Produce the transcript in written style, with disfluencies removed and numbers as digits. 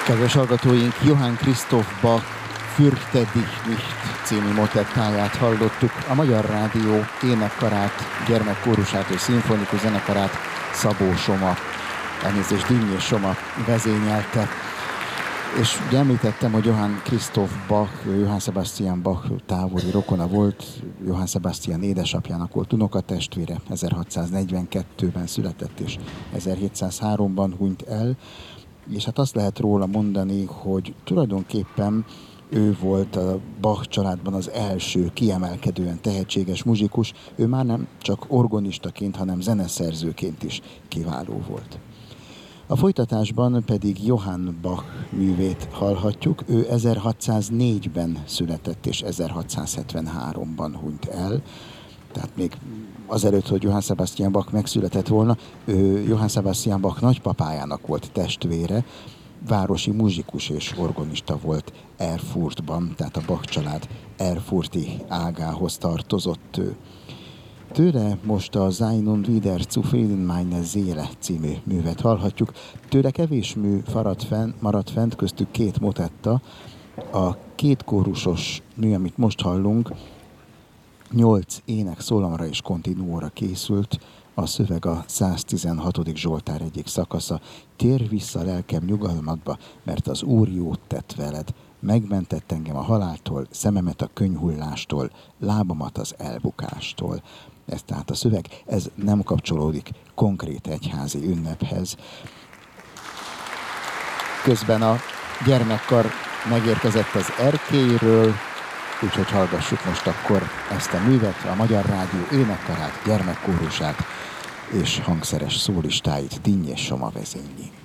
Kedves hallgatóink, Johann Christoph Bach Fürchte dich nicht című motettáját hallottuk. A Magyar Rádió énekkarát, gyermekkórusát és szimfonikus zenekarát Szabó Soma, elnézést Dinnyi Soma vezényelte. És ugye említettem, hogy Johann Christoph Bach, Johann Sebastian Bach távoli rokona volt, Johann Sebastian édesapjának volt unokatestvére, 1642-ben született és 1703-ban hunyt el. És hát azt lehet róla mondani, hogy tulajdonképpen ő volt a Bach családban az első kiemelkedően tehetséges muzsikus. Ő már nem csak organistaként, hanem zeneszerzőként is kiváló volt. A folytatásban pedig Johann Bach művét hallhatjuk. Ő 1604-ben született és 1673-ban hunyt el. Tehát még azelőtt, hogy Johann Sebastian Bach megszületett volna, ő Johann Sebastian Bach nagypapájának volt testvére, városi muzsikus és organista volt Erfurtban, tehát a Bach család erfurti ágához tartozott ő. Tőle most a Sein und wieder zufrieden meine Seele című művet hallhatjuk. Tőle kevés mű maradt fent, köztük 2 motetta. A 2 kórusos mű, amit most hallunk, 8 ének szólamra és kontinuóra készült, a szöveg a 116. Zsoltár egyik szakasza. Térj vissza lelkem nyugalmadba, mert az Úr jót tett veled. Megmentett engem a haláltól, szememet a könnyhullástól, lábamat az elbukástól. Ez tehát a szöveg, ez nem kapcsolódik konkrét egyházi ünnephez. Közben a gyermekkar megérkezett az erkélyről, úgyhogy hallgassuk most akkor ezt a művet, a Magyar Rádió énekkarát, gyermekkórusát és hangszeres szólistáit Dinnyi Soma vezényli.